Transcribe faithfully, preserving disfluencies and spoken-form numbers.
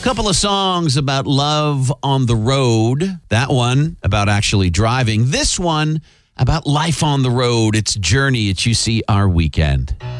Couple of songs about love on the road. That one about actually driving. This one about life on the road. It's Journey at U C R Weekend.